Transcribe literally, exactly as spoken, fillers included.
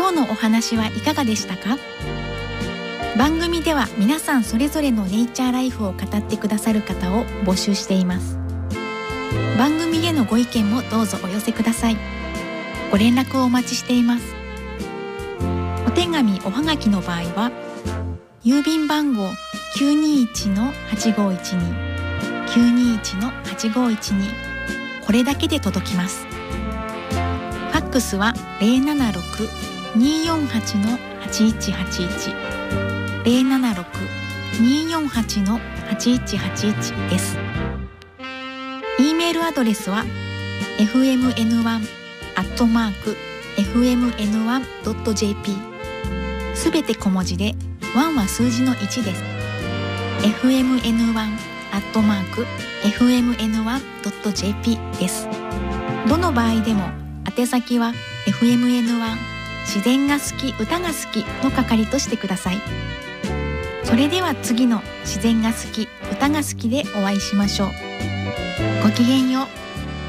今日のお話はいかがでしたか？番組では皆さんそれぞれのネイチャーライフを語ってくださる方を募集しています。番組へのご意見もどうぞお寄せください。ご連絡をお待ちしています。お手紙おはがきの場合は郵便番号 きゅうにいちのはちごいちに きゅうにいちのはちごいちに これだけで届きます。ファックスは ゼロななろく にーよんはち はちいちはちいち ゼロななろく にーよんはち はちいちはちいち です。 E メールアドレスは エフエムエヌワン アットマーク エフエムエヌワン ドット ジェーピー すべて小文字でワンは数字のいちです。 エフエムエヌワン アットマーク エフエムエヌワン ドット ジェーピー です。どの場合でも宛先は エフエムエヌワン 自然が好き歌が好きの係としてください。それでは次の自然が好き歌が好きでお会いしましょう。ごきげんよう。